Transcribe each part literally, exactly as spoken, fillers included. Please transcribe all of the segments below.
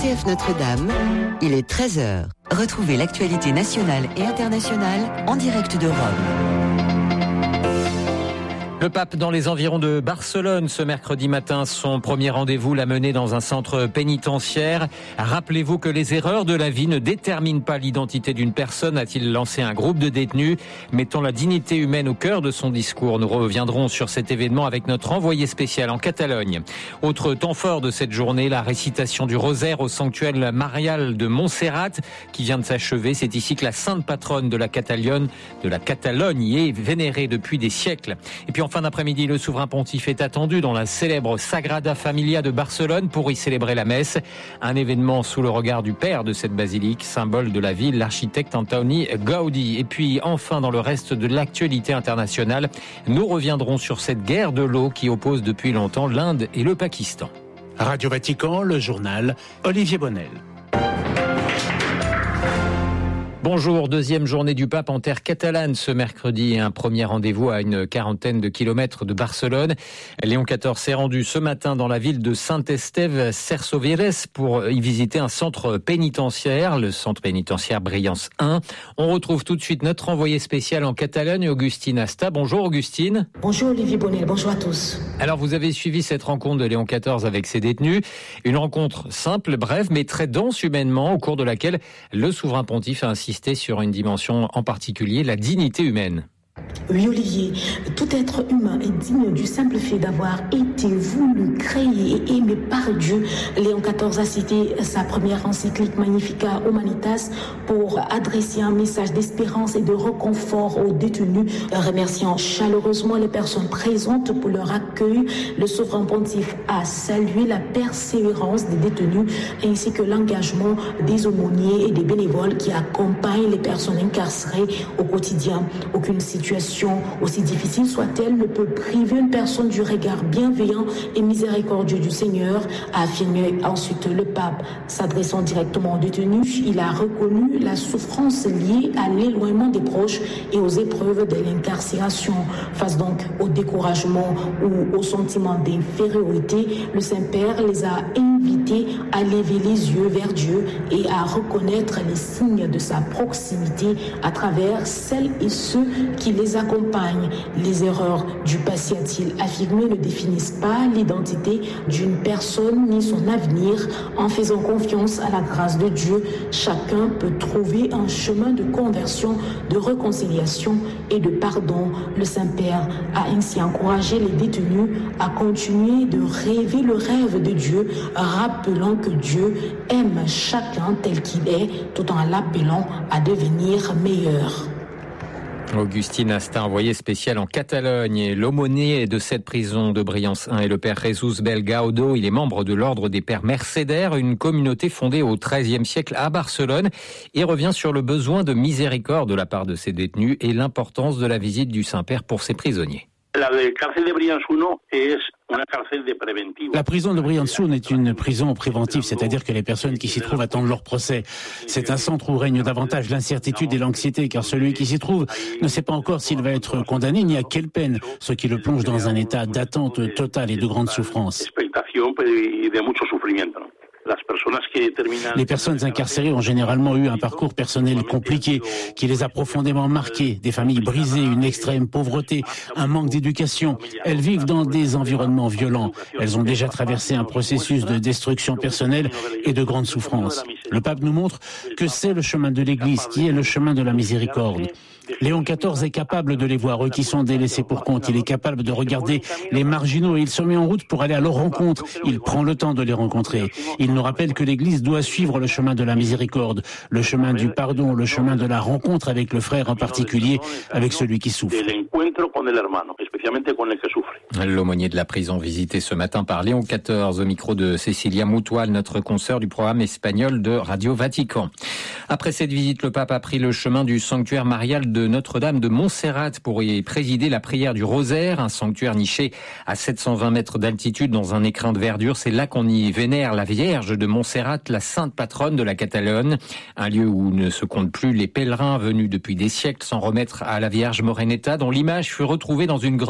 R C F Notre-Dame, il est treize heures. Retrouvez l'actualité nationale et internationale en direct de Rome. Le pape dans les environs de Barcelone ce mercredi matin. Son premier rendez-vous l'a mené dans un centre pénitentiaire. Rappelez-vous que les erreurs de la vie ne déterminent pas l'identité d'une personne, a-t-il lancé un groupe de détenus, mettant la dignité humaine au cœur de son discours. Nous reviendrons sur cet événement avec notre envoyé spécial en Catalogne. Autre temps fort de cette journée, la récitation du rosaire au sanctuaire marial de Montserrat qui vient de s'achever. C'est ici que la sainte patronne de la Catalogne, de la Catalogne y est vénérée depuis des siècles. Et puis en fin d'après-midi, le souverain pontife est attendu dans la célèbre Sagrada Familia de Barcelone pour y célébrer la messe. Un événement sous le regard du père de cette basilique, symbole de la ville, l'architecte Antoni Gaudí. Et puis enfin, dans le reste de l'actualité internationale, nous reviendrons sur cette guerre de l'eau qui oppose depuis longtemps l'Inde et le Pakistan. Radio Vatican, le journal, Olivier Bonnel. Bonjour, deuxième journée du pape en terre catalane ce mercredi. Un premier rendez-vous à une quarantaine de kilomètres de Barcelone. Léon quatorze s'est rendu ce matin dans la ville de Sant Esteve-Sesrovires pour y visiter un centre pénitentiaire, le centre pénitentiaire Briance un. On retrouve tout de suite notre envoyé spécial en Catalogne, Augustine Asta. Bonjour Augustine. Bonjour Olivier Bonnel, bonjour à tous. Alors vous avez suivi cette rencontre de Léon quatorze avec ses détenus. Une rencontre simple, brève, mais très dense humainement, au cours de laquelle le souverain pontife a insisté sur une dimension en particulier, la dignité humaine. Oui Olivier, tout être humain est digne du simple fait d'avoir été voulu, créé et aimé par Dieu. Léon quatorze a cité sa première encyclique Magnificat Humanitas pour adresser un message d'espérance et de réconfort aux détenus, remerciant chaleureusement les personnes présentes pour leur accueil. Le souverain pontife a salué la persévérance des détenus ainsi que l'engagement des aumôniers et des bénévoles qui accompagnent les personnes incarcérées au quotidien. Aucune situation aussi difficile soit-elle, ne peut priver une personne du regard bienveillant et miséricordieux du Seigneur, a affirmé ensuite le pape. S'adressant directement aux détenus, il a reconnu la souffrance liée à l'éloignement des proches et aux épreuves de l'incarcération. Face donc au découragement ou au sentiment d'infériorité, le Saint-Père les a invités à lever les yeux vers Dieu et à reconnaître les signes de sa proximité à travers celles et ceux qui les accompagnent. Les erreurs du passé, a-t-il affirmé, ne définissent pas l'identité d'une personne ni son avenir. En faisant confiance à la grâce de Dieu, chacun peut trouver un chemin de conversion, de réconciliation et de pardon. Le Saint-Père a ainsi encouragé les détenus à continuer de rêver le rêve de Dieu, rappelant que Dieu aime chacun tel qu'il est, tout en l'appelant à devenir meilleur. Augustine Asta, envoyé spécial en Catalogne, et l'aumônier de cette prison de Briance un est le père Jesus Belgaudo. Il est membre de l'ordre des pères mercédaires, une communauté fondée au treizième siècle à Barcelone, et revient sur le besoin de miséricorde de la part de ses détenus et l'importance de la visite du Saint-Père pour ses prisonniers. La cárcel de Briance uno es una cárcel de preventivo. La prison de Briance uno est une prison préventive, c'est-à-dire que les personnes qui s'y trouvent attendent leur procès. C'est un centre où règne davantage l'incertitude et l'anxiété, car celui qui s'y trouve ne sait pas encore s'il va être condamné ni à quelle peine, ce qui le plonge dans un état d'attente totale et de grande souffrance. Les personnes incarcérées ont généralement eu un parcours personnel compliqué qui les a profondément marquées. Des familles brisées, une extrême pauvreté, un manque d'éducation. Elles vivent dans des environnements violents. Elles ont déjà traversé un processus de destruction personnelle et de grande souffrance. Le pape nous montre que c'est le chemin de l'Église qui est le chemin de la miséricorde. Léon quatorze est capable de les voir, eux qui sont délaissés pour compte. Il est capable de regarder les marginaux et il se met en route pour aller à leur rencontre. Il prend le temps de les rencontrer. Il nous rappelle que l'Église doit suivre le chemin de la miséricorde, le chemin du pardon, le chemin de la rencontre avec le frère, en particulier avec celui qui souffre. L'aumônier de la prison visité ce matin par Léon quatorze au micro de Cécilia Mutual, notre consoeur du programme espagnol de Radio Vatican. Après cette visite, le pape a pris le chemin du sanctuaire marial de Notre-Dame de Montserrat pour y présider la prière du rosaire, un sanctuaire niché à sept cent vingt mètres d'altitude dans un écrin de verdure. C'est là qu'on y vénère la Vierge de Montserrat, la sainte patronne de la Catalogne, un lieu où ne se comptent plus les pèlerins venus depuis des siècles s'en remettre à la Vierge Moreneta, dont l'image fut retrouvée dans une grotte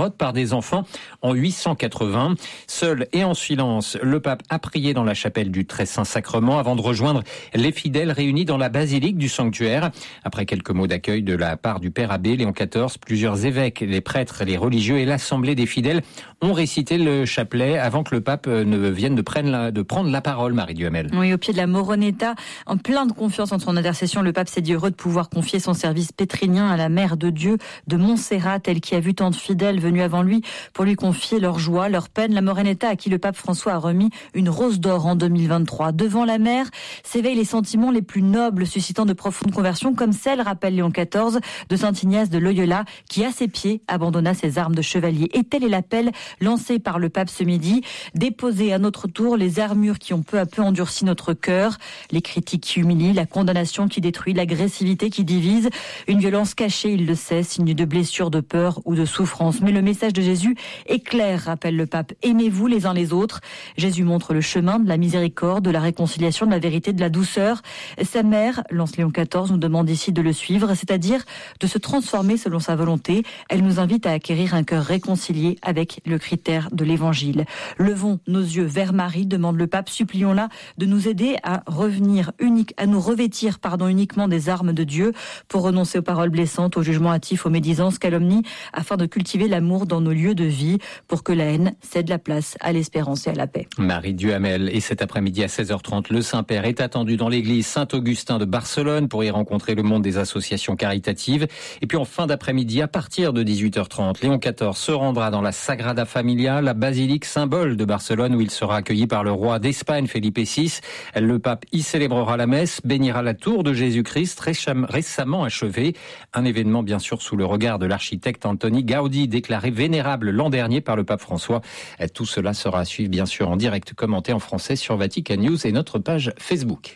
grotte par des enfants en huit cent quatre-vingts. Seul et en silence, le pape a prié dans la chapelle du Très Saint Sacrement avant de rejoindre les fidèles réunis dans la basilique du sanctuaire. Après quelques mots d'accueil de la part du père abbé Léon quatorze, plusieurs évêques, les prêtres, les religieux et l'assemblée des fidèles ont récité le chapelet avant que le pape ne vienne de prendre la, de prendre la parole, Marie Duhamel. Oui, au pied de la Moronetta, en plein de confiance en son intercession, le pape s'est dit heureux de pouvoir confier son service pétrinien à la Mère de Dieu de Montserrat, elle qui a vu tant de fidèles venus avant lui pour lui confier leur joie, leur peine. La Moronetta à qui le pape François a remis une rose d'or en deux mille vingt-trois. Devant la mer s'éveillent les sentiments les plus nobles, suscitant de profondes conversions, comme celle, rappelle Léon quatorze, de saint Ignace de Loyola, qui à ses pieds abandonna ses armes de chevalier. Et tel est l'appel lancé par le pape ce midi, déposer à notre tour les armures qui ont peu à peu endurci notre cœur, les critiques qui humilient, la condamnation qui détruit, l'agressivité qui divise, une violence cachée, il le sait, signe de blessure, de peur ou de souffrance. Mais le message de Jésus est clair, rappelle le pape. Aimez-vous les uns les autres. Jésus montre le chemin de la miséricorde, de la réconciliation, de la vérité, de la douceur. Sa mère, lance Léon quatorze, nous demande ici de le suivre, c'est-à-dire de se transformer selon sa volonté. Elle nous invite à acquérir un cœur réconcilié avec le critère de l'évangile. Levons nos yeux vers Marie, demande le pape, supplions-la de nous aider à revenir unique, à nous revêtir, pardon, uniquement des armes de Dieu pour renoncer aux paroles blessantes, aux jugements hâtifs, aux médisances, calomnies, afin de cultiver l'amour dans nos lieux de vie pour que la haine cède la place à l'espérance et à la paix. Marie Duhamel, et cet après-midi à seize heures trente, le Saint-Père est attendu dans l'église Saint-Augustin de Barcelone pour y rencontrer le monde des associations caritatives. Et puis en fin d'après-midi, à partir de dix-huit heures trente, Léon quatorze se rendra dans la Sagrada Familia, la basilique symbole de Barcelone, où il sera accueilli par le roi d'Espagne, Felipe six. Le pape y célébrera la messe, bénira la tour de Jésus-Christ, récemment achevée. Un événement bien sûr sous le regard de l'architecte Antoni Gaudi, déclaré vénérable l'an dernier par le pape François. Tout cela sera à suivre bien sûr en direct, commenté en français sur Vatican News et notre page Facebook.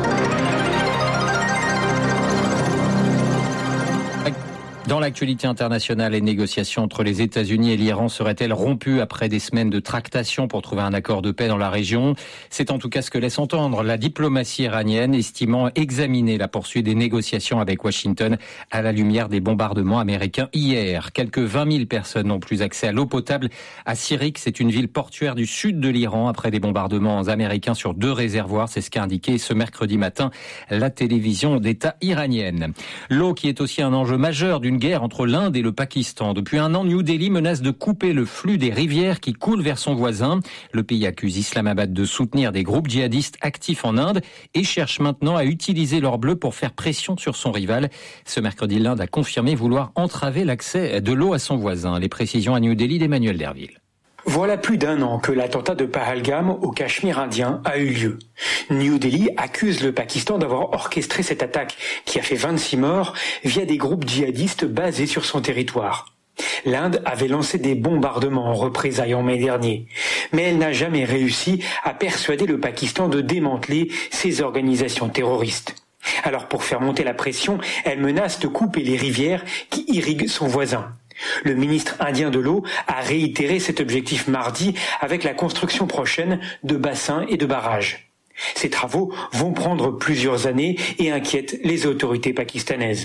Dans l'actualité internationale, les négociations entre les États-Unis et l'Iran seraient-elles rompues après des semaines de tractations pour trouver un accord de paix dans la région? C'est en tout cas ce que laisse entendre la diplomatie iranienne, estimant examiner la poursuite des négociations avec Washington à la lumière des bombardements américains hier. Quelques vingt mille personnes n'ont plus accès à l'eau potable à Sirik. C'est une ville portuaire du sud de l'Iran après des bombardements américains sur deux réservoirs. C'est ce qu'a indiqué ce mercredi matin la télévision d'État iranienne. L'eau qui est aussi un enjeu majeur d'une guerre entre l'Inde et le Pakistan. Depuis un an, New Delhi menace de couper le flux des rivières qui coulent vers son voisin. Le pays accuse Islamabad de soutenir des groupes djihadistes actifs en Inde et cherche maintenant à utiliser l'or bleu pour faire pression sur son rival. Ce mercredi, l'Inde a confirmé vouloir entraver l'accès de l'eau à son voisin. Les précisions à New Delhi d'Emmanuel Derville. Voilà plus d'un an que l'attentat de Pahalgam au Cachemire indien a eu lieu. New Delhi accuse le Pakistan d'avoir orchestré cette attaque qui a fait vingt-six morts via des groupes djihadistes basés sur son territoire. L'Inde avait lancé des bombardements en représailles en mai dernier, mais elle n'a jamais réussi à persuader le Pakistan de démanteler ces organisations terroristes. Alors pour faire monter la pression, elle menace de couper les rivières qui irriguent son voisin. Le ministre indien de l'eau a réitéré cet objectif mardi avec la construction prochaine de bassins et de barrages. Ces travaux vont prendre plusieurs années et inquiètent les autorités pakistanaises.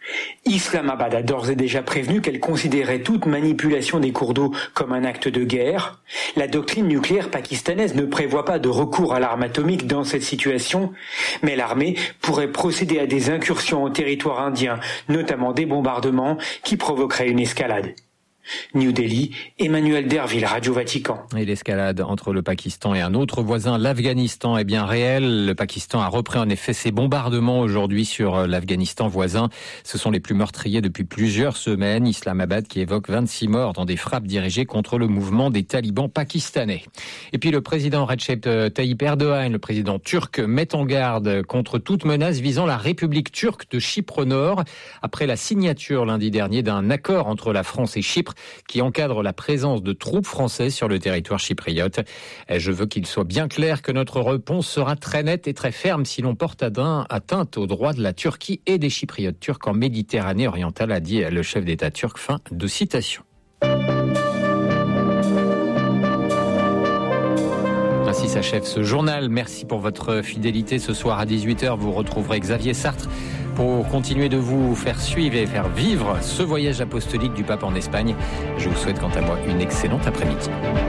Islamabad a d'ores et déjà prévenu qu'elle considérait toute manipulation des cours d'eau comme un acte de guerre. La doctrine nucléaire pakistanaise ne prévoit pas de recours à l'arme atomique dans cette situation, mais l'armée pourrait procéder à des incursions en territoire indien, notamment des bombardements qui provoqueraient une escalade. New Delhi, Emmanuel Derville, Radio Vatican. Et l'escalade entre le Pakistan et un autre voisin, l'Afghanistan, est bien réelle. Le Pakistan a repris en effet ses bombardements aujourd'hui sur l'Afghanistan voisin. Ce sont les plus meurtriers depuis plusieurs semaines. Islamabad qui évoque vingt-six morts dans des frappes dirigées contre le mouvement des talibans pakistanais. Et puis le président Recep Tayyip Erdogan, le président turc, met en garde contre toute menace visant la République turque de Chypre Nord après la signature lundi dernier d'un accord entre la France et Chypre qui encadre la présence de troupes françaises sur le territoire chypriote. Je veux qu'il soit bien clair que notre réponse sera très nette et très ferme si l'on porte atteinte aux droits de la Turquie et des Chypriotes turcs en Méditerranée orientale, a dit le chef d'État turc. Fin de citation. Ainsi s'achève ce journal. Merci pour votre fidélité. Ce soir à dix-huit heures, vous retrouverez Xavier Sartre pour continuer de vous faire suivre et faire vivre ce voyage apostolique du pape en Espagne. Je vous souhaite quant à moi une excellente après-midi.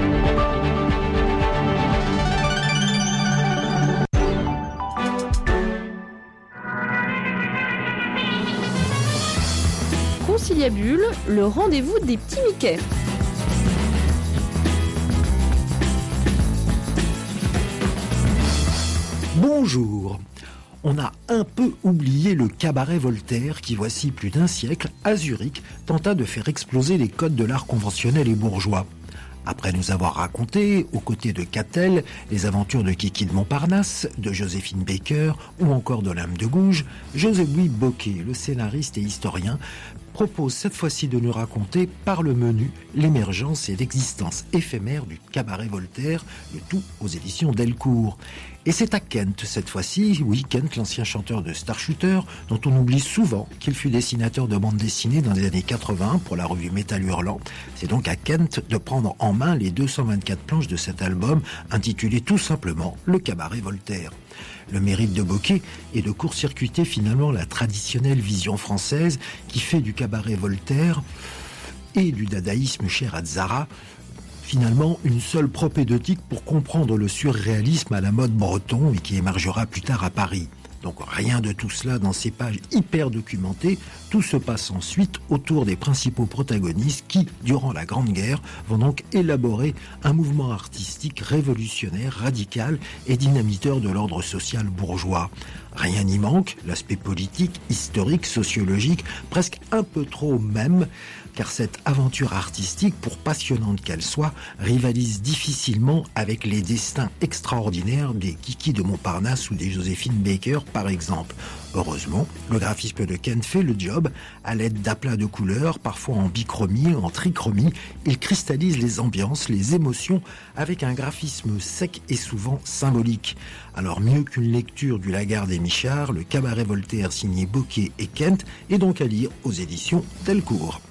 Conciliabule, le rendez-vous des petits Mickey. Bonjour. On a un peu oublié le cabaret Voltaire qui, voici plus d'un siècle, à Zurich, tenta de faire exploser les codes de l'art conventionnel et bourgeois. Après nous avoir raconté, aux côtés de Catel, les aventures de Kiki de Montparnasse, de Joséphine Baker ou encore de l'âme de Gouges, José-Louis Bocquet, le scénariste et historien, propose cette fois-ci de nous raconter par le menu l'émergence et l'existence éphémère du cabaret Voltaire, le tout aux éditions Delcourt. Et c'est à Kent cette fois-ci, oui, Kent, l'ancien chanteur de Starshooter, dont on oublie souvent qu'il fut dessinateur de bande dessinée dans les années quatre-vingts pour la revue Métal Hurlant. C'est donc à Kent de prendre en main les deux cent vingt-quatre planches de cet album, intitulé tout simplement Le cabaret Voltaire. Le mérite de Bocquet est de court-circuiter finalement la traditionnelle vision française qui fait du cabaret Voltaire et du dadaïsme cher à Tzara finalement une seule propédeutique pour comprendre le surréalisme à la mode breton et qui émergera plus tard à Paris. Donc rien de tout cela dans ces pages hyper documentées, tout se passe ensuite autour des principaux protagonistes qui, durant la Grande Guerre, vont donc élaborer un mouvement artistique révolutionnaire, radical et dynamiteur de l'ordre social bourgeois. Rien n'y manque, l'aspect politique, historique, sociologique, presque un peu trop même, car cette aventure artistique, pour passionnante qu'elle soit, rivalise difficilement avec les destins extraordinaires des Kiki de Montparnasse ou des Joséphine Baker, par exemple. Heureusement, le graphisme de Kent fait le job. À l'aide d'aplats de couleurs, parfois en bichromie, en trichromie, il cristallise les ambiances, les émotions, avec un graphisme sec et souvent symbolique. Alors mieux qu'une lecture du Lagarde et Michard, le cabaret Voltaire signé Bocquet et Kent est donc à lire aux éditions Delcourt.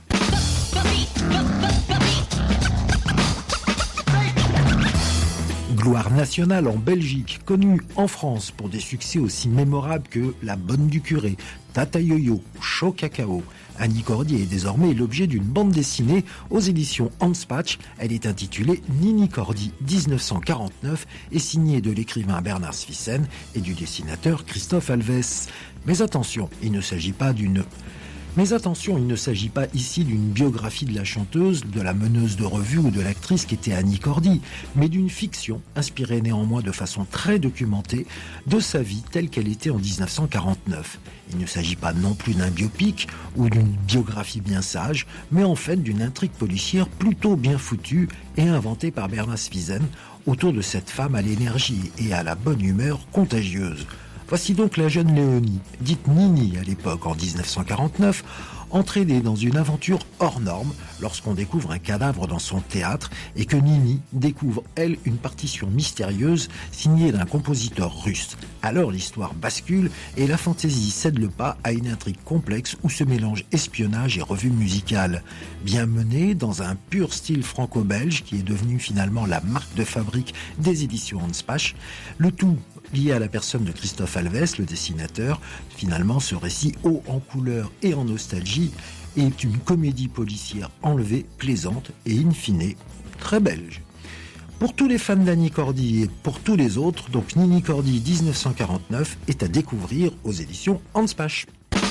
Gloire nationale en Belgique, connue en France pour des succès aussi mémorables que La Bonne du Curé, Tata Yo-Yo, Chaud Cacao. Annie Cordy est désormais l'objet d'une bande dessinée aux éditions Hanspatch. Elle est intitulée Nini Cordy dix-neuf cent quarante-neuf et signée de l'écrivain Bernard Svissen et du dessinateur Christophe Alves. Mais attention, il ne s'agit pas d'une... Mais attention, il ne s'agit pas ici d'une biographie de la chanteuse, de la meneuse de revue ou de l'actrice qui était Annie Cordy, mais d'une fiction inspirée néanmoins de façon très documentée de sa vie telle qu'elle était en dix-neuf cent quarante-neuf. Il ne s'agit pas non plus d'un biopic ou d'une biographie bien sage, mais en fait d'une intrigue policière plutôt bien foutue et inventée par Bernard Svissen autour de cette femme à l'énergie et à la bonne humeur contagieuse. Voici donc la jeune Léonie, dite Nini à l'époque en dix-neuf cent quarante-neuf, entraînée dans une aventure hors norme lorsqu'on découvre un cadavre dans son théâtre et que Nini découvre, elle, une partition mystérieuse signée d'un compositeur russe. Alors l'histoire bascule et la fantaisie cède le pas à une intrigue complexe où se mélangent espionnage et revue musicale. Bien menée dans un pur style franco-belge qui est devenu finalement la marque de fabrique des éditions Hanspatch, le tout lié à la personne de Christophe Alves, le dessinateur. Finalement, ce récit haut en couleurs et en nostalgie est une comédie policière enlevée, plaisante et in fine très belge. Pour tous les fans d'Annie Cordy et pour tous les autres, donc Nini Cordy dix-neuf cent quarante-neuf est à découvrir aux éditions Hanspatch.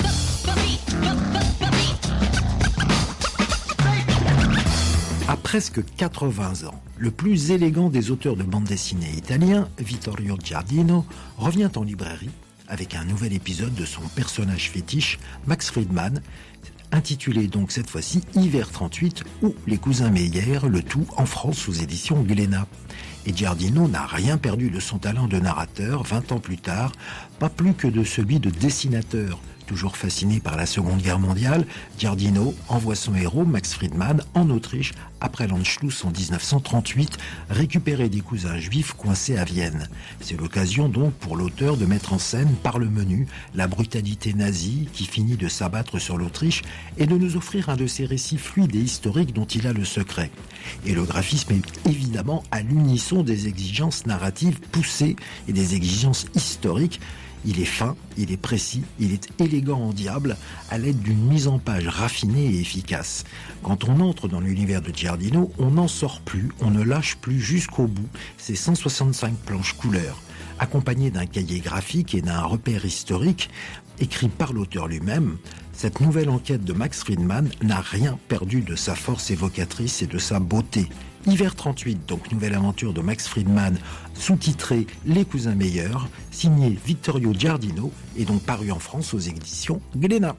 À presque quatre-vingts ans, le plus élégant des auteurs de bande dessinée italiens, Vittorio Giardino, revient en librairie avec un nouvel épisode de son personnage fétiche, Max Friedman, intitulé donc cette fois-ci Hiver trente-huit ou Les Cousins Meyer, le tout en France aux éditions Glénat. Et Giardino n'a rien perdu de son talent de narrateur vingt ans plus tard, pas plus que de celui de dessinateur, Toujours fasciné par la Seconde Guerre mondiale, Giardino envoie son héros, Max Friedmann, en Autriche après l'Anschluss en dix-neuf cent trente-huit, récupérer des cousins juifs coincés à Vienne. C'est l'occasion donc pour l'auteur de mettre en scène par le menu la brutalité nazie qui finit de s'abattre sur l'Autriche et de nous offrir un de ces récits fluides et historiques dont il a le secret. Et le graphisme est évidemment à l'unisson des exigences narratives poussées et des exigences historiques. Il est fin, il est précis, il est élégant en diable, à l'aide d'une mise en page raffinée et efficace. Quand on entre dans l'univers de Giardino, on n'en sort plus, on ne lâche plus jusqu'au bout ces cent soixante-cinq planches couleurs, accompagnées d'un cahier graphique et d'un repère historique, écrit par l'auteur lui-même. Cette nouvelle enquête de Max Friedmann n'a rien perdu de sa force évocatrice et de sa beauté. Hiver trente-huit, donc nouvelle aventure de Max Friedmann, sous-titré Les Cousins Meilleurs, signé Vittorio Giardino et donc paru en France aux éditions Glénat.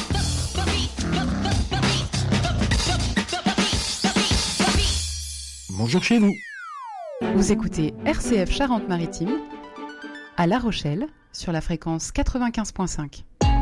Bonjour chez vous. Vous écoutez R C F Charente-Maritime à La Rochelle sur la fréquence quatre-vingt-quinze virgule cinq.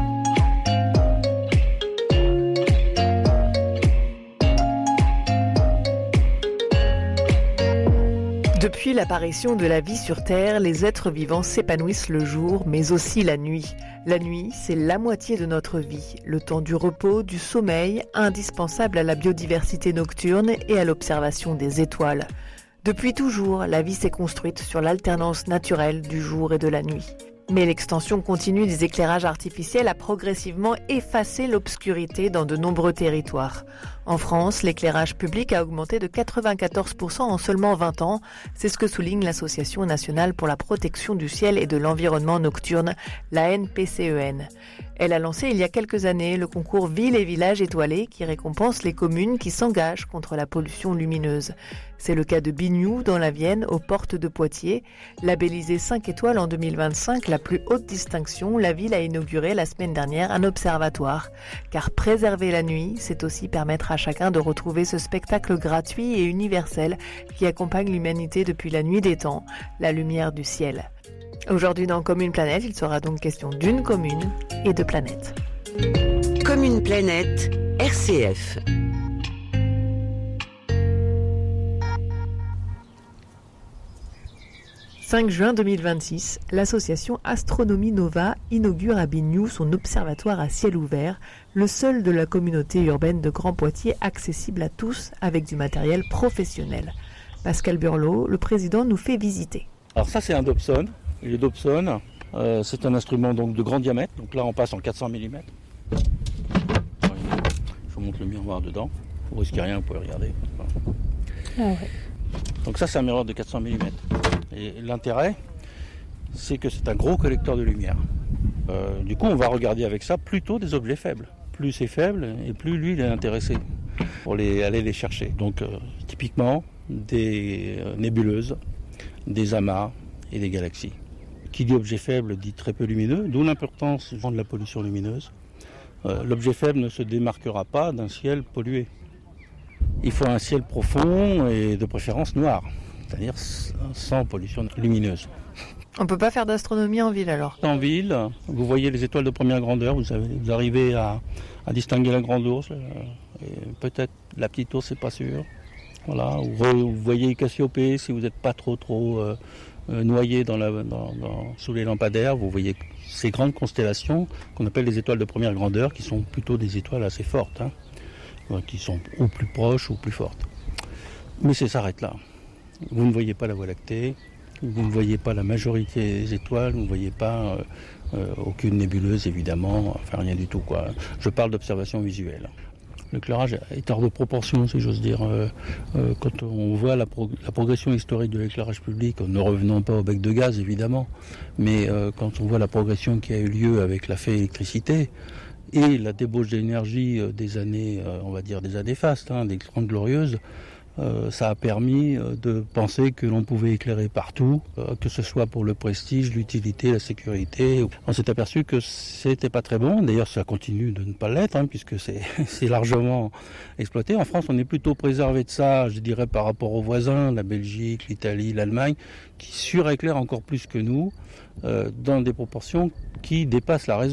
Depuis l'apparition de la vie sur Terre, les êtres vivants s'épanouissent le jour, mais aussi la nuit. La nuit, c'est la moitié de notre vie, le temps du repos, du sommeil, indispensable à la biodiversité nocturne et à l'observation des étoiles. Depuis toujours, la vie s'est construite sur l'alternance naturelle du jour et de la nuit. Mais l'extension continue des éclairages artificiels a progressivement effacé l'obscurité dans de nombreux territoires. En France, l'éclairage public a augmenté de quatre-vingt-quatorze pour cent en seulement vingt ans. C'est ce que souligne l'Association nationale pour la protection du ciel et de l'environnement nocturne, la N P C E N. Elle a lancé il y a quelques années le concours Villes et Villages étoilés qui récompense les communes qui s'engagent contre la pollution lumineuse. C'est le cas de Bignoux dans la Vienne, aux portes de Poitiers. Labellisée cinq étoiles en deux mille vingt-cinq, la plus haute distinction, la ville a inauguré la semaine dernière un observatoire. Car préserver la nuit, c'est aussi permettre à chacun de retrouver ce spectacle gratuit et universel qui accompagne l'humanité depuis la nuit des temps, la lumière du ciel. Aujourd'hui dans Commune Planète, il sera donc question d'une commune et de planètes. Commune Planète, R C F. cinq juin deux mille vingt-six, l'association Astronomie Nova inaugure à Bignoux son observatoire à ciel ouvert, le seul de la communauté urbaine de Grand Poitiers accessible à tous avec du matériel professionnel. Pascal Burlot, le président, nous fait visiter. Alors ça c'est un Dobson. Le Dobson, euh, c'est un instrument donc de grand diamètre. Donc là on passe en quatre cents millimètres. Je vous montre le miroir dedans. Vous risquez rien, vous pouvez regarder. Ah ouais. Donc ça c'est un miroir de quatre cents millimètres. Et l'intérêt, c'est que c'est un gros collecteur de lumière. Euh, du coup, on va regarder avec ça plutôt des objets faibles. Plus c'est faible, et plus lui, il est intéressé pour les, aller les chercher. Donc, euh, typiquement, des euh, nébuleuses, des amas et des galaxies. Qui dit objet faible dit très peu lumineux, d'où l'importance de la pollution lumineuse. Euh, l'objet faible ne se démarquera pas d'un ciel pollué. Il faut un ciel profond et de préférence noir. C'est-à-dire sans pollution lumineuse. On ne peut pas faire d'astronomie en ville alors? En ville, vous voyez les étoiles de première grandeur, vous, avez, vous arrivez à, à distinguer la grande ours, euh, et peut-être la petite ours, c'est pas sûr. Voilà, vous, vous voyez Cassiopée, si vous n'êtes pas trop trop euh, euh, noyé dans la, dans, dans, sous les lampadaires, vous voyez ces grandes constellations qu'on appelle les étoiles de première grandeur, qui sont plutôt des étoiles assez fortes, hein, qui sont ou plus proches ou plus fortes. Mais ça s'arrête là. Vous ne voyez pas la Voie lactée, vous ne voyez pas la majorité des étoiles, vous ne voyez pas euh, euh, aucune nébuleuse évidemment, enfin rien du tout quoi. Je parle d'observation visuelle. L'éclairage est hors de proportion, si j'ose dire. Euh, euh, quand on voit la, pro- la progression historique de l'éclairage public, ne revenons pas au bec de gaz évidemment, mais euh, quand on voit la progression qui a eu lieu avec la fée électricité et la débauche d'énergie des années, euh, on va dire des années fastes, hein, des Trente Glorieuses, Euh, ça a permis euh, de penser que l'on pouvait éclairer partout, euh, que ce soit pour le prestige, l'utilité, la sécurité. On s'est aperçu que c'était pas très bon. D'ailleurs, ça continue de ne pas l'être, hein, puisque c'est, c'est largement exploité. En France, on est plutôt préservé de ça, je dirais, par rapport aux voisins, la Belgique, l'Italie, l'Allemagne, qui suréclairent encore plus que nous, euh, dans des proportions qui dépassent la raison.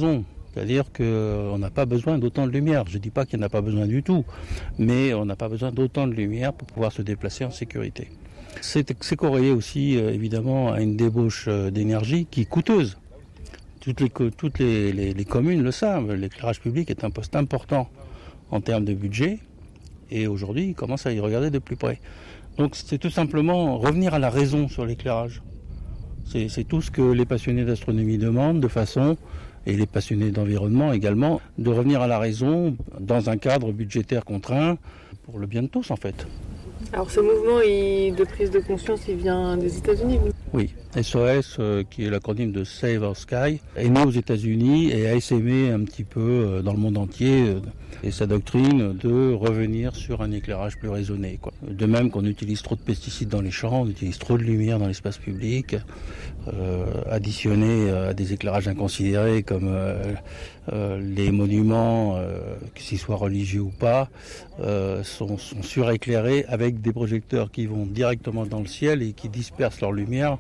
C'est-à-dire qu'on n'a pas besoin d'autant de lumière. Je ne dis pas qu'il n'y en a pas besoin du tout, mais on n'a pas besoin d'autant de lumière pour pouvoir se déplacer en sécurité. C'est, c'est corrélé aussi, euh, évidemment, à une débauche euh, d'énergie qui est coûteuse. Toutes, les, toutes les, les, les communes le savent, l'éclairage public est un poste important en termes de budget, et aujourd'hui, ils commencent à y regarder de plus près. Donc c'est tout simplement revenir à la raison sur l'éclairage. C'est, c'est tout ce que les passionnés d'astronomie demandent, de façon, et les passionnés d'environnement également, de revenir à la raison dans un cadre budgétaire contraint, pour le bien de tous en fait. Alors ce mouvement il, de prise de conscience, il vient des États-Unis? Oui, S O S, euh, qui est l'acronyme de Save Our Sky, est né aux États-Unis et a essaimé un petit peu euh, dans le monde entier euh, et sa doctrine de revenir sur un éclairage plus raisonné, quoi. De même qu'on utilise trop de pesticides dans les champs, on utilise trop de lumière dans l'espace public, euh, additionné à des éclairages inconsidérés comme euh, euh, les monuments, euh, qu'ils soient religieux ou pas, euh, sont, sont suréclairés avec des projecteurs qui vont directement dans le ciel et qui dispersent leur lumière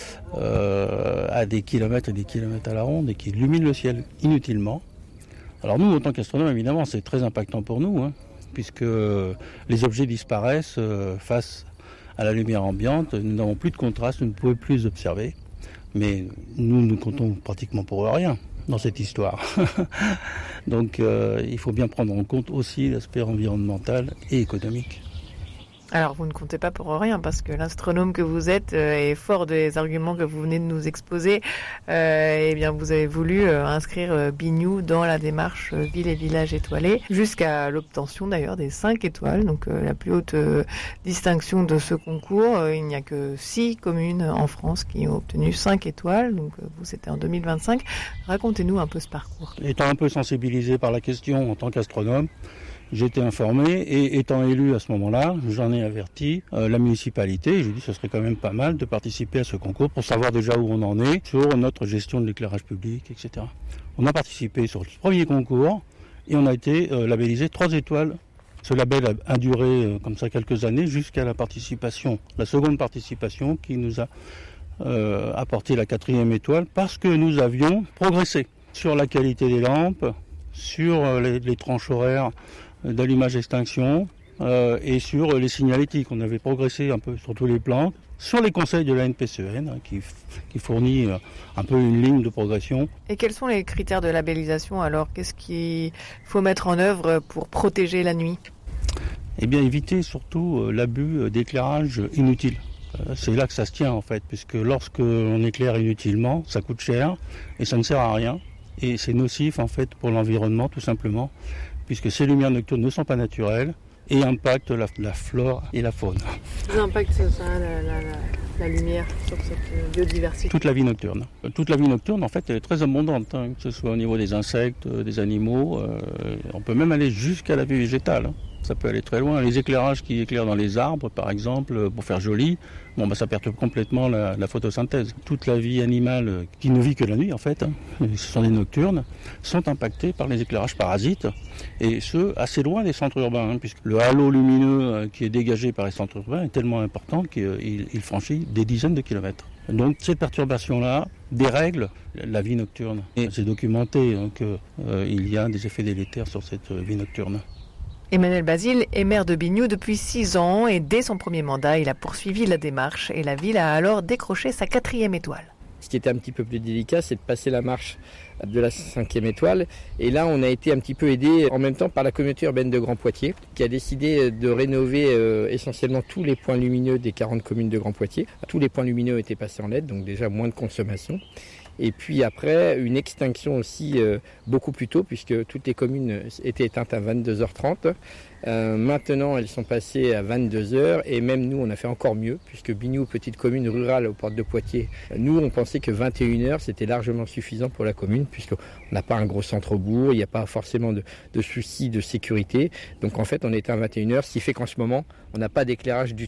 euh, à des kilomètres et des kilomètres à la ronde et qui illuminent le ciel inutilement. Alors nous, en tant qu'astronomes, évidemment, c'est très impactant pour nous, hein, puisque les objets disparaissent euh, face à la lumière ambiante, nous n'avons plus de contraste, nous ne pouvons plus les observer, mais nous, nous comptons pratiquement pour rien dans cette histoire. Donc euh, il faut bien prendre en compte aussi l'aspect environnemental et économique. Alors vous ne comptez pas pour rien parce que l'astronome que vous êtes euh, est fort des arguments que vous venez de nous exposer. Euh, eh bien vous avez voulu euh, inscrire euh, Bignoux dans la démarche euh, ville et village étoilés jusqu'à l'obtention d'ailleurs des cinq étoiles, donc euh, la plus haute euh, distinction de ce concours. Euh, il n'y a que six communes en France qui ont obtenu cinq étoiles, donc euh, vous c'était en deux mille vingt-cinq. Racontez-nous un peu ce parcours. Étant un peu sensibilisé par la question en tant qu'astronome, j'ai été informé et étant élu à ce moment-là, j'en ai averti euh, la municipalité. J'ai dit que ce serait quand même pas mal de participer à ce concours pour savoir déjà où on en est sur notre gestion de l'éclairage public, et cetera. On a participé sur ce premier concours et on a été euh, labellisé trois étoiles. Ce label a, a duré euh, comme ça quelques années jusqu'à la participation, la seconde participation qui nous a euh, apporté la quatrième étoile parce que nous avions progressé sur la qualité des lampes, sur euh, les, les tranches horaires d'allumage-extinction euh, et sur les signalétiques. On avait progressé un peu sur tous les plans, sur les conseils de la N P C E N hein, qui, qui fournit euh, un peu une ligne de progression. Et quels sont les critères de labellisation alors? Qu'est-ce qu'il faut mettre en œuvre pour protéger la nuit? Eh bien éviter surtout euh, l'abus d'éclairage inutile. Euh, c'est là que ça se tient en fait, puisque lorsque on éclaire inutilement, ça coûte cher et ça ne sert à rien. Et c'est nocif en fait pour l'environnement tout simplement, puisque ces lumières nocturnes ne sont pas naturelles et impactent la, la flore et la faune. Quels impacts ça, la, la, la, la lumière sur cette biodiversité? Toute la vie nocturne. Toute la vie nocturne, en fait, elle est très abondante, hein, que ce soit au niveau des insectes, des animaux. Euh, on peut même aller jusqu'à la vie végétale. Hein. Ça peut aller très loin. Les éclairages qui éclairent dans les arbres, par exemple, pour faire joli, bon, bah, ça perturbe complètement la, la photosynthèse. Toute la vie animale qui ne vit que la nuit, en fait, hein, ce sont des nocturnes, sont impactées par les éclairages parasites, et ce, assez loin des centres urbains, hein, puisque le halo lumineux qui est dégagé par les centres urbains est tellement important qu'il il franchit des dizaines de kilomètres. Donc cette perturbation-là dérègle la vie nocturne. Et c'est documenté hein, qu'il euh, y a des effets délétères sur cette vie nocturne. Emmanuel Basile est maire de Bignoux depuis six ans et dès son premier mandat, il a poursuivi la démarche et la ville a alors décroché sa quatrième étoile. Ce qui était un petit peu plus délicat, c'est de passer la marche de la cinquième étoile. Et là, on a été un petit peu aidé en même temps par la communauté urbaine de Grand Poitiers, qui a décidé de rénover euh, essentiellement tous les points lumineux des quarante communes de Grand Poitiers. Tous les points lumineux étaient passés en L E D, donc déjà moins de consommation. Et puis après, une extinction aussi euh, beaucoup plus tôt, puisque toutes les communes étaient éteintes à vingt-deux heures trente. Euh, maintenant, elles sont passées à vingt-deux heures, et même nous, on a fait encore mieux, puisque Bignoux, petite commune rurale aux portes de Poitiers, nous, on pensait que vingt et une heures, c'était largement suffisant pour la commune, puisqu'on n'a pas un gros centre-bourg, il n'y a pas forcément de, de soucis de sécurité. Donc en fait, on était à vingt et une heures, ce qui fait qu'en ce moment, on n'a pas d'éclairage du tout.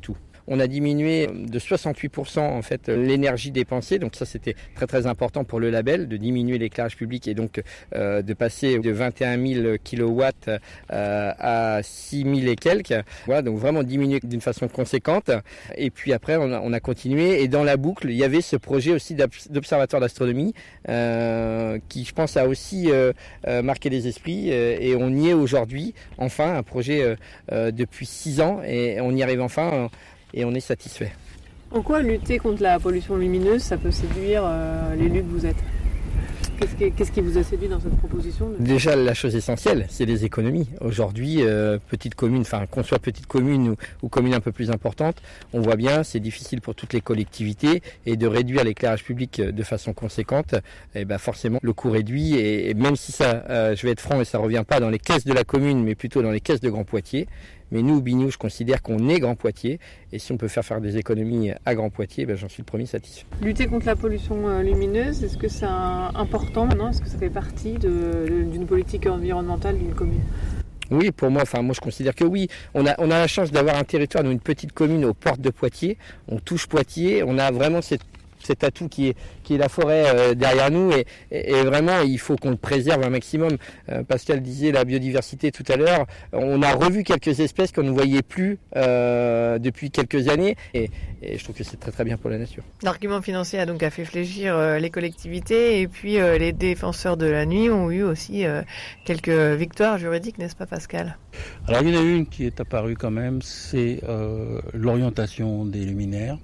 on a diminué de soixante-huit pour cent en fait l'énergie dépensée. Donc ça, c'était très très important pour le label, de diminuer l'éclairage public et donc euh, de passer de vingt et un mille kilowatts euh, à six mille et quelques. Voilà, donc vraiment diminuer d'une façon conséquente. Et puis après, on a, on a continué. Et dans la boucle, il y avait ce projet aussi d'observatoire d'astronomie euh, qui, je pense, a aussi euh, euh, marqué les esprits. Euh, et on y est aujourd'hui, enfin, un projet euh, euh, depuis six ans. Et on y arrive enfin euh, et on est satisfait. En quoi lutter contre la pollution lumineuse, ça peut séduire euh, l'élu que vous êtes ? Qu'est-ce qui, qu'est-ce qui vous a séduit dans cette proposition ? Déjà, la chose essentielle, c'est les économies. Aujourd'hui, euh, petite commune, enfin qu'on soit petite commune ou, ou commune un peu plus importante, on voit bien, c'est difficile pour toutes les collectivités et de réduire l'éclairage public de façon conséquente, et ben forcément le coût réduit et, et même si ça, euh, je vais être franc, et ça revient pas dans les caisses de la commune, mais plutôt dans les caisses de Grand Poitiers. Mais nous, Biniou, je considère qu'on est Grand Poitiers. Et si on peut faire faire des économies à Grand Poitiers, ben, j'en suis le premier satisfait. Lutter contre la pollution lumineuse, est-ce que c'est important maintenant ? Est-ce que ça fait partie de, d'une politique environnementale d'une commune ? Oui, pour moi, enfin moi je considère que oui. On a on a la chance d'avoir un territoire, dans une petite commune aux portes de Poitiers. On touche Poitiers, on a vraiment cette cet atout qui est, qui est la forêt euh, derrière nous et, et, et vraiment il faut qu'on le préserve un maximum. Euh, Pascal disait la biodiversité tout à l'heure, on a revu quelques espèces qu'on ne voyait plus euh, depuis quelques années et, et je trouve que c'est très très bien pour la nature. L'argument financier a donc fait fléchir euh, les collectivités et puis euh, les défenseurs de la nuit ont eu aussi euh, quelques victoires juridiques, n'est-ce pas Pascal ? Alors il y en a une qui est apparue quand même, c'est euh, l'orientation des luminaires.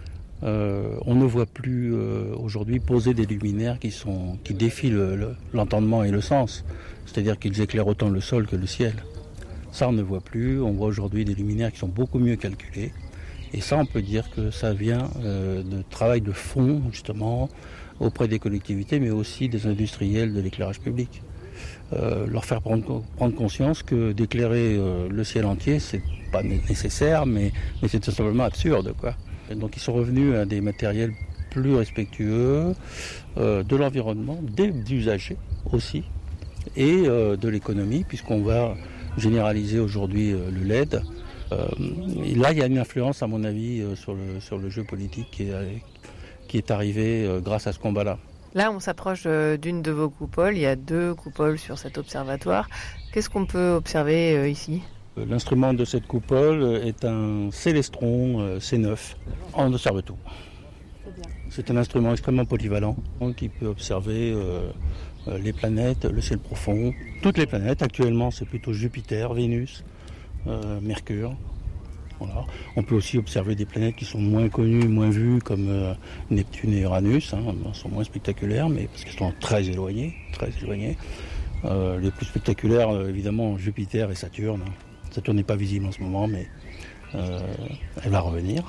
Euh, on ne voit plus euh, aujourd'hui poser des luminaires qui sont qui défient le, le, l'entendement et le sens, c'est-à-dire qu'ils éclairent autant le sol que le ciel. Ça on ne voit plus, on voit aujourd'hui des luminaires qui sont beaucoup mieux calculés et ça on peut dire que ça vient euh, de travail de fond justement auprès des collectivités mais aussi des industriels de l'éclairage public. Euh, leur faire prendre, prendre conscience que d'éclairer euh, le ciel entier c'est pas nécessaire mais, mais c'est tout simplement absurde quoi. Donc ils sont revenus à des matériels plus respectueux euh, de l'environnement, des usagers aussi, et euh, de l'économie, puisqu'on va généraliser aujourd'hui euh, le L E D. Euh, et là, il y a une influence, à mon avis, euh, sur, le, sur le jeu politique qui est, qui est arrivé euh, grâce à ce combat-là. Là, on s'approche euh, d'une de vos coupoles. Il y a deux coupoles sur cet observatoire. Qu'est-ce qu'on peut observer euh, ici ? L'instrument de cette coupole est un Célestron C neuf. On observe tout. C'est un instrument extrêmement polyvalent qui peut observer euh, les planètes, le ciel profond. Toutes les planètes, actuellement, c'est plutôt Jupiter, Vénus, euh, Mercure. Voilà. On peut aussi observer des planètes qui sont moins connues, moins vues, comme euh, Neptune et Uranus. Hein. Elles sont moins spectaculaires, mais parce qu'elles sont très éloignées. Très éloignées. Euh, les plus spectaculaires, euh, évidemment, Jupiter et Saturne. Saturne n'est pas visible en ce moment, mais euh, elle va revenir.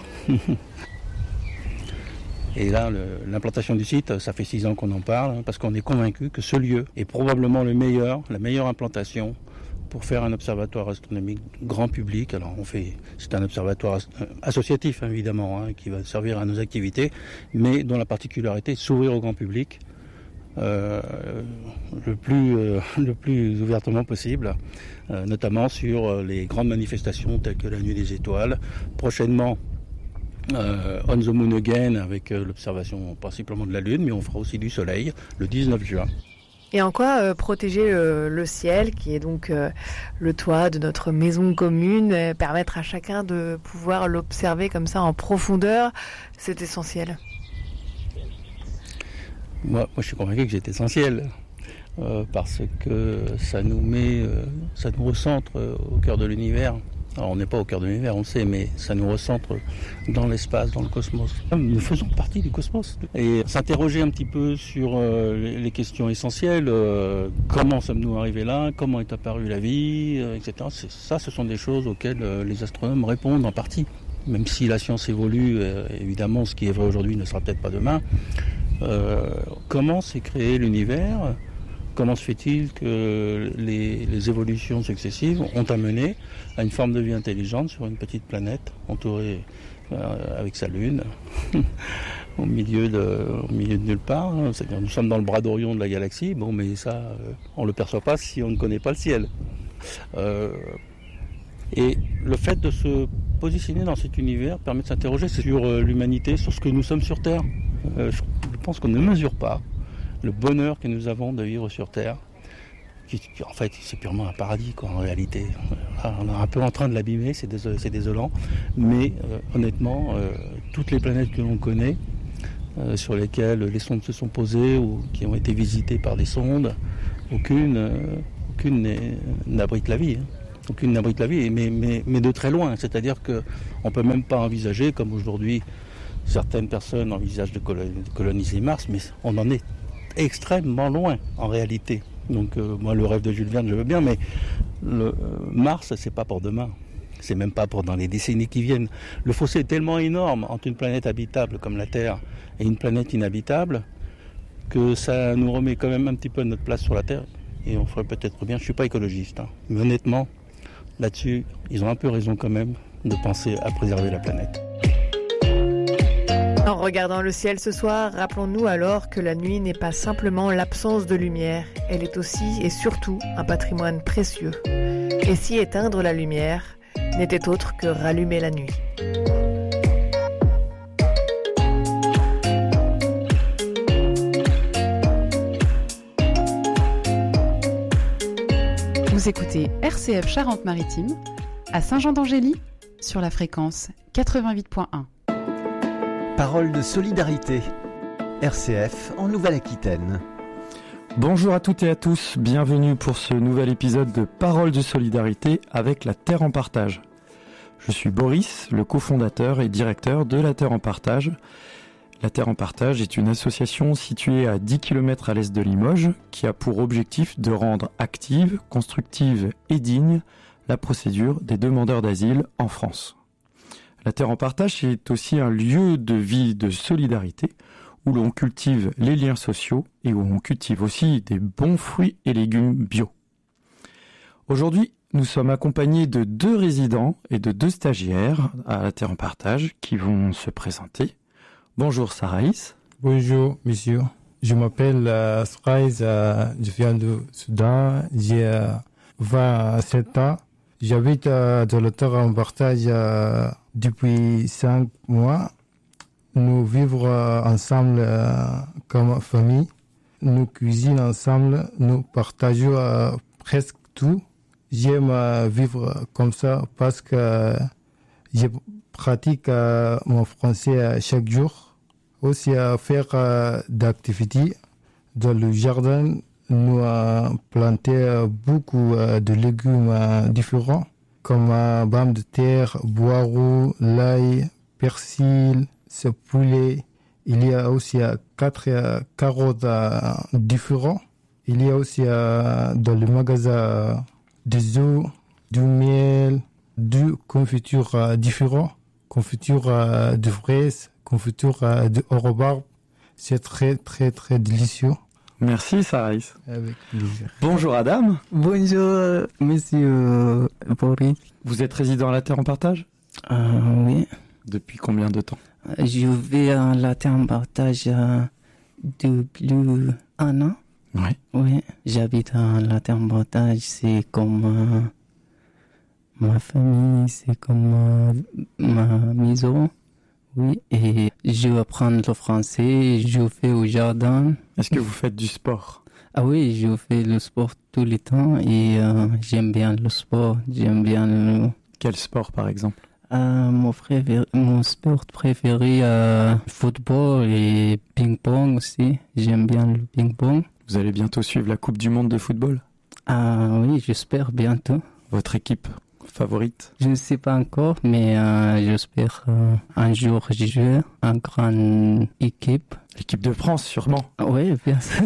Et là, le, l'implantation du site, ça fait six ans qu'on en parle, hein, parce qu'on est convaincu que ce lieu est probablement le meilleur, la meilleure implantation pour faire un observatoire astronomique grand public. Alors, on fait, c'est un observatoire associatif, hein, évidemment, hein, qui va servir à nos activités, mais dont la particularité est de s'ouvrir au grand public euh, le plus, euh, le plus ouvertement possible. Euh, notamment sur les grandes manifestations telles que la Nuit des Étoiles. Prochainement, euh, On the Moon Again avec euh, l'observation principalement de la Lune, mais on fera aussi du Soleil le dix-neuf juin. Et en quoi euh, protéger euh, le ciel, qui est donc euh, le toit de notre maison commune, euh, permettre à chacun de pouvoir l'observer comme ça en profondeur, c'est essentiel. Moi, moi je suis convaincu que c'est essentiel. Euh, parce que ça nous met, euh, ça nous recentre euh, au cœur de l'univers. Alors on n'est pas au cœur de l'univers, on le sait, mais ça nous recentre dans l'espace, dans le cosmos. Nous faisons partie du cosmos. Et s'interroger un petit peu sur euh, les questions essentielles, euh, comment sommes-nous arrivés là, comment est apparue la vie, euh, et cetera. C'est, ça, ce sont des choses auxquelles euh, les astronomes répondent en partie. Même si la science évolue, euh, évidemment, ce qui est vrai aujourd'hui ne sera peut-être pas demain. Euh, comment s'est créé l'univers ? Comment se fait-il que les, les évolutions successives ont amené à une forme de vie intelligente sur une petite planète entourée euh, avec sa lune au milieu de, au milieu de nulle part. Hein. C'est-à-dire nous sommes dans le bras d'Orion de la galaxie, bon, mais ça, euh, on ne le perçoit pas si on ne connaît pas le ciel. Euh, et le fait de se positionner dans cet univers permet de s'interroger sur euh, l'humanité, sur ce que nous sommes sur Terre. Euh, je, je pense qu'on ne mesure pas le bonheur que nous avons de vivre sur Terre. Qui, qui, en fait, c'est purement un paradis, quoi, en réalité. Là, on est un peu en train de l'abîmer, c'est, dés- c'est désolant. Mais euh, honnêtement, euh, toutes les planètes que l'on connaît, euh, sur lesquelles les sondes se sont posées ou qui ont été visitées par des sondes, aucune, euh, aucune n'abrite la vie. Hein. Aucune n'abrite la vie, mais, mais, mais de très loin. C'est-à-dire qu'on ne peut même pas envisager, comme aujourd'hui certaines personnes envisagent de coloniser Mars, mais on en est extrêmement loin en réalité. Donc euh, moi le rêve de Jules Verne je veux bien, mais le, euh, Mars c'est pas pour demain, c'est même pas pour dans les décennies qui viennent. Le fossé est tellement énorme entre une planète habitable comme la Terre et une planète inhabitable que ça nous remet quand même un petit peu notre place sur la Terre et on ferait peut-être bien. Je suis pas écologiste, hein, mais honnêtement là-dessus ils ont un peu raison quand même de penser à préserver la planète. En regardant le ciel ce soir, rappelons-nous alors que la nuit n'est pas simplement l'absence de lumière, elle est aussi et surtout un patrimoine précieux. Et si éteindre la lumière n'était autre que rallumer la nuit. Vous écoutez R C F Charente-Maritime à Saint-Jean-d'Angély sur la fréquence quatre-vingt-huit point un. Parole de solidarité, R C F en Nouvelle-Aquitaine. Bonjour à toutes et à tous, bienvenue pour ce nouvel épisode de Parole de solidarité avec la Terre en Partage. Je suis Boris, le cofondateur et directeur de la Terre en Partage. La Terre en Partage est une association située à dix kilomètres à l'est de Limoges qui a pour objectif de rendre active, constructive et digne la procédure des demandeurs d'asile en France. La Terre en Partage est aussi un lieu de vie de solidarité où l'on cultive les liens sociaux et où on cultive aussi des bons fruits et légumes bio. Aujourd'hui, nous sommes accompagnés de deux résidents et de deux stagiaires à la Terre en Partage qui vont se présenter. Bonjour Saraïs. Bonjour monsieur, je m'appelle euh, Saraïs, euh, je viens du Soudan, j'ai euh, vingt-sept ans. J'habite euh, dans la Terre en Partage euh, depuis cinq mois. Nous vivons euh, ensemble euh, comme famille. Nous cuisinons ensemble. Nous partageons euh, presque tout. J'aime euh, vivre comme ça parce que euh, je pratique euh, mon français euh, chaque jour. Aussi à euh, faire euh, d'activités dans le jardin. Nous avons planté euh, beaucoup euh, de légumes euh, différents, comme euh, pommes de terre, poireaux, l'ail, persil, ce poulet. Il y a aussi euh, quatre euh, carottes euh, différents. Il y a aussi euh, dans le magasin euh, des œufs, du miel, du confiture euh, différents, confiture euh, de fraises, confiture euh, de rhubarbe. C'est très très très délicieux. Merci Saraïs. Avec plaisir. Bonjour Adam. Bonjour monsieur Boris. Vous êtes résident à la Terre en Partage ? euh, Oui. Depuis combien de temps ? Je vais à la Terre en Partage euh, depuis un an. Oui. Oui. J'habite à la Terre en Partage, c'est comme euh, ma famille, c'est comme euh, ma maison. Oui, et je apprends le français, je fais au jardin. Est-ce que vous faites du sport ? Ah oui, je fais le sport tout le temps et euh, j'aime bien le sport, j'aime bien le... Quel sport par exemple ? euh, mon, préféré, mon sport préféré, euh, football et ping-pong aussi, j'aime bien le ping-pong. Vous allez bientôt suivre la Coupe du Monde de football ? Ah oui, j'espère bientôt. Votre équipe favorite ? Je ne sais pas encore, mais euh, j'espère euh, un jour jouer en grande équipe. L'équipe de France, sûrement. Oui, bien sûr.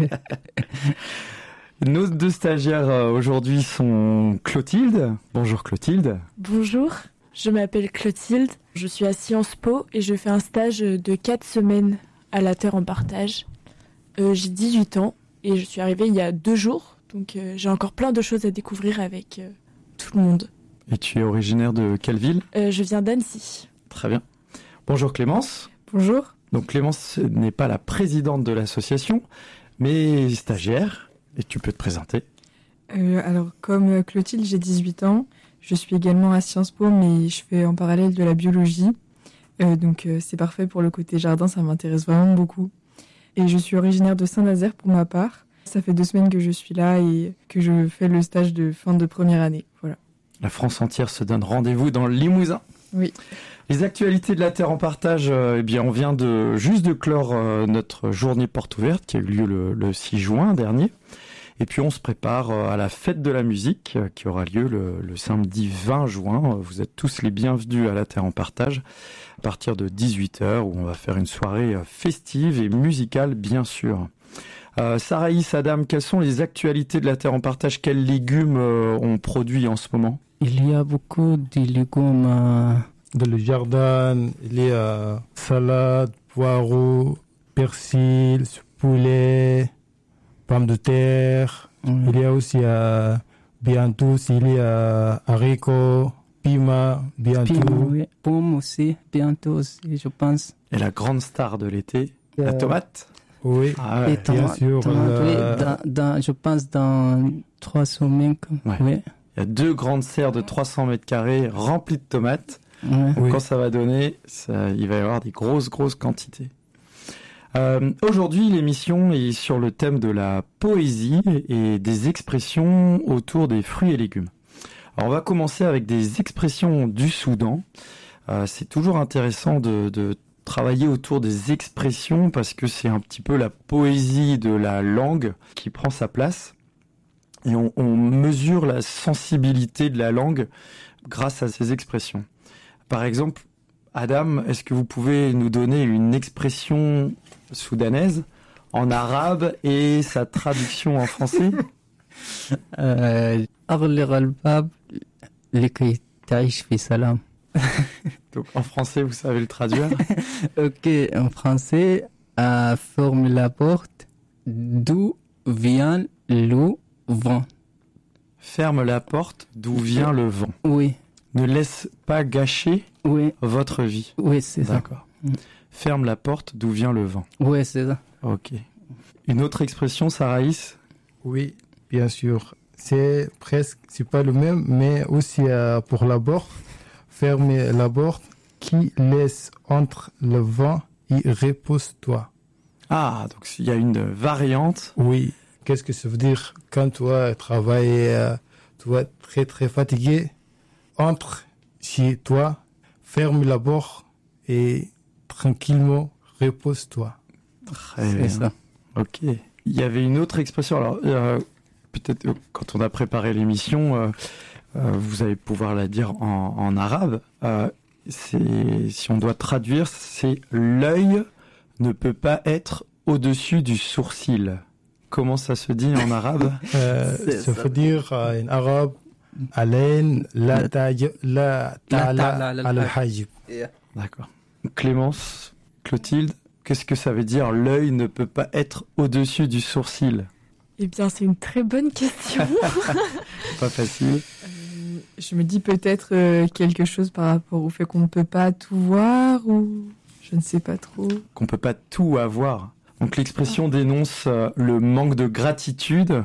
Nos deux stagiaires euh, aujourd'hui sont Clotilde. Bonjour Clotilde. Bonjour, je m'appelle Clotilde. Je suis à Sciences Po et je fais un stage de quatre semaines à la Terre en Partage. Euh, j'ai dix-huit ans et je suis arrivée il y a deux jours. Donc euh, j'ai encore plein de choses à découvrir avec... Euh, tout le monde. Et tu es originaire de quelle ville ? euh, Je viens d'Annecy. Très bien. Bonjour Clémence. Bonjour. Donc Clémence n'est pas la présidente de l'association, mais stagiaire. Et tu peux te présenter ? euh, Alors, comme Clotilde, j'ai dix-huit ans. Je suis également à Sciences Po, mais je fais en parallèle de la biologie. Euh, donc euh, c'est parfait pour le côté jardin, ça m'intéresse vraiment beaucoup. Et je suis originaire de Saint-Nazaire pour ma part. Ça fait deux semaines que je suis là et que je fais le stage de fin de première année. Voilà. La France entière se donne rendez-vous dans le Limousin. Oui. Les actualités de la Terre en partage, euh, eh bien, on vient de juste de clore euh, notre journée porte ouverte qui a eu lieu le, le six juin dernier. Et puis on se prépare à la fête de la musique qui aura lieu le, le samedi vingt juin. Vous êtes tous les bienvenus à la Terre en partage à partir de dix-huit heures où on va faire une soirée festive et musicale bien sûr. Euh, Saraïs, Adam, quelles sont les actualités de la Terre en partage? Quels légumes euh, on produit en ce moment? Il y a beaucoup de légumes euh... dans le jardin. Il y a salade, poireaux, persil, poulet, pommes de terre. Mmh. Il y a aussi euh, bientôt, il y a haricots, piment, bientôt. Piment, oui. Pommes aussi, bientôt aussi, je pense. Et la grande star de l'été, euh... la tomate. Oui, ah ouais. Et bien tomate, sûr. Tomate, le... oui, dans, dans, je pense dans trois semaines. Ouais. Oui. Il y a deux grandes serres de trois cents mètres carrés remplies de tomates. Ouais. Oui. Quand ça va donner, ça, il va y avoir des grosses, grosses quantités. Euh, aujourd'hui, l'émission est sur le thème de la poésie et des expressions autour des fruits et légumes. Alors, on va commencer avec des expressions du Soudan. Euh, c'est toujours intéressant de, de travailler autour des expressions parce que c'est un petit peu la poésie de la langue qui prend sa place. Et on, on mesure la sensibilité de la langue grâce à ces expressions. Par exemple, Adam, est-ce que vous pouvez nous donner une expression soudanaise en arabe et sa traduction en français? euh, Donc en français, vous savez le traduire? Ok, en français, euh, ferme la porte d'où vient le vent. Ferme la porte d'où vient le vent. Oui. Ne laisse pas gâcher oui. votre vie. Oui, c'est ça. D'accord. Ferme la porte d'où vient le vent. Oui, c'est ça. Ok. Une autre expression, Saraïs? Oui, bien sûr. C'est presque, c'est pas le même, mais aussi euh, pour la porte. Fermer la porte qui laisse entre le vent et repose-toi. Ah, donc il y a une variante. Oui. Qu'est-ce que ça veut dire quand toi travailles, euh, tu es très très fatigué? Entre chez toi, ferme la porte et tranquillement repose-toi. Très C'est bien. Ça. Ok. Il y avait une autre expression. Alors euh, peut-être euh, quand on a préparé l'émission, euh, euh, vous allez pouvoir la dire en, en arabe. Euh, c'est, si on doit traduire, c'est l'œil ne peut pas être au-dessus du sourcil. Comment ça se dit en arabe? euh, Ça veut dire euh, en arabe. Alain, la taille, la tala, al-hajib. D'accord. Clémence, Clotilde, qu'est-ce que ça veut dire l'œil ne peut pas être au-dessus du sourcil? Eh bien, c'est une très bonne question. Pas facile. Euh, je me dis peut-être euh, quelque chose par rapport au fait qu'on ne peut pas tout voir ou je ne sais pas trop. Qu'on ne peut pas tout avoir. Donc l'expression dénonce euh, le manque de gratitude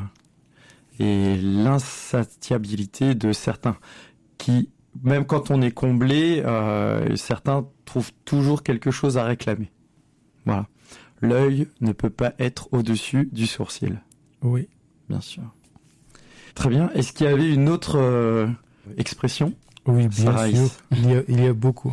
et l'insatiabilité de certains qui, même quand on est comblé, euh, certains trouvent toujours quelque chose à réclamer. Voilà. L'œil ne peut pas être au-dessus du sourcil. Oui. Bien sûr. Très bien. Est-ce qu'il y avait une autre euh, expression? Oui, bien Saraïs. Sûr. Il y a, il y a beaucoup.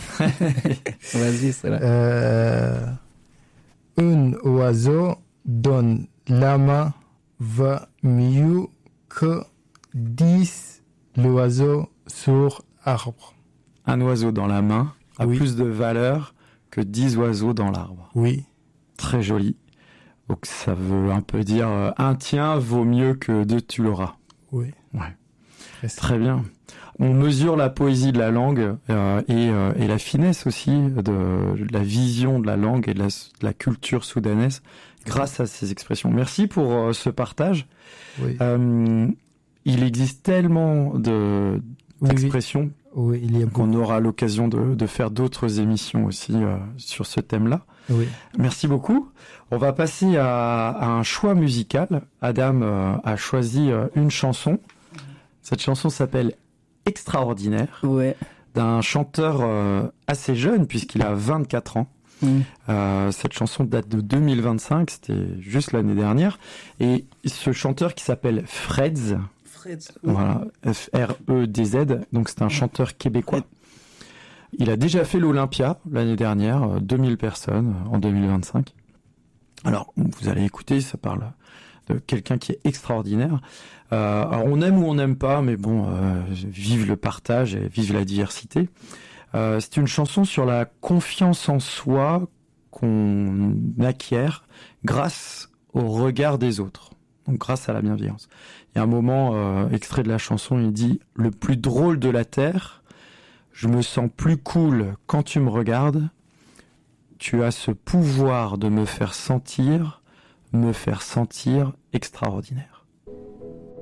Vas-y, c'est là. Euh, un oiseau donne la main va mieux que dix oiseaux sur arbre. Un oiseau dans la main a oui. plus de valeur que dix oiseaux dans l'arbre. Oui. Très joli. Donc ça veut un peu dire euh, un tien vaut mieux que deux tu l'auras. Oui. Ouais. Très, Très bien. On mesure la poésie de la langue euh, et, euh, et la finesse aussi de, de la vision de la langue et de la, de la culture soudanaise grâce à ces expressions. Merci pour euh, ce partage. Oui. Euh, il existe tellement de, d'expressions oui, oui. Oui, il y a qu'on aura l'occasion de, de faire d'autres émissions aussi euh, sur ce thème-là. Oui. Merci beaucoup. On va passer à, à un choix musical. Adam euh, a choisi euh, une chanson. Cette chanson s'appelle extraordinaire ouais. d'un chanteur euh, assez jeune, puisqu'il a vingt-quatre ans. Mmh. Euh, cette chanson date de deux mille vingt-cinq, c'était juste l'année dernière. Et ce chanteur qui s'appelle Freds, Freds. Voilà, F R E D Z, donc c'est un chanteur québécois. Il a déjà fait l'Olympia l'année dernière, deux mille personnes en deux mille vingt-cinq. Alors, vous allez écouter, ça parle de quelqu'un qui est extraordinaire. Euh, alors, on aime ou on n'aime pas, mais bon, euh, vive le partage et vive la diversité. Euh, c'est une chanson sur la confiance en soi qu'on acquiert grâce au regard des autres, donc grâce à la bienveillance. Il y a un moment, euh, extrait de la chanson, il dit « Le plus drôle de la terre, je me sens plus cool quand tu me regardes. Tu as ce pouvoir de me faire sentir, me faire sentir extraordinaire. »